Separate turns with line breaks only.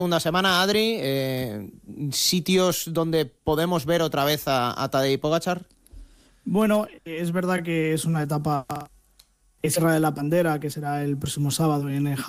segunda semana, Adri, sitios donde podemos ver otra vez a Tadej Pogačar.
Bueno, es verdad que es una etapa Sierra de la Bandera, que será el próximo sábado en el